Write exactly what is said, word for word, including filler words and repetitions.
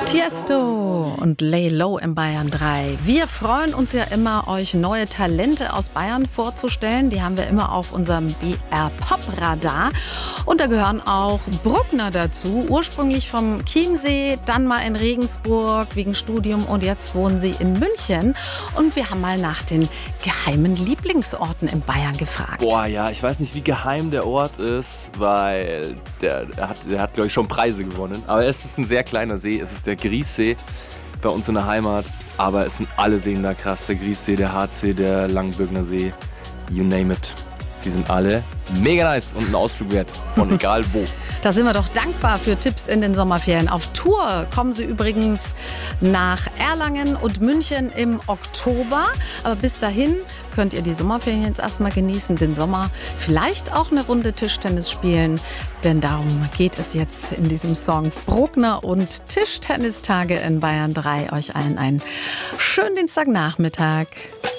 Tiesto und Lay Low im Bayern drei. Wir freuen uns ja immer, euch neue Talente aus Bayern vorzustellen. Die haben wir immer auf unserem B R-Pop-Radar. Und da gehören auch Bruckner dazu. Ursprünglich vom Chiemsee, dann mal in Regensburg wegen Studium und jetzt wohnen sie in München. Und wir haben mal nach den geheimen Lieblingsorten in Bayern gefragt. Boah, ja, ich weiß nicht, wie geheim der Ort ist, weil der, der hat, der hat glaube ich, schon Preise gewonnen. Aber es ist ein sehr kleiner See, es ist der Griessee bei uns in der Heimat. Aber es sind alle Seen da krass, der Griessee, der Harzsee, der Langenbürgner See, you name it. Sie sind alle mega nice und ein Ausflug wert, von egal wo. Da sind wir doch dankbar für Tipps in den Sommerferien. Auf Tour kommen sie übrigens nach Erlangen und München im Oktober. Aber bis dahin könnt ihr die Sommerferien jetzt erstmal genießen, den Sommer, vielleicht auch eine Runde Tischtennis spielen. Denn darum geht es jetzt in diesem Song. Bruckner und Tischtennistage in Bayern drei. Euch allen einen schönen Dienstagnachmittag.